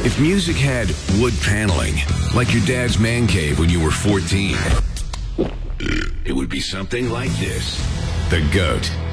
If music had wood paneling, like your dad's man cave when you were 14, it would be something like this. The GOAT.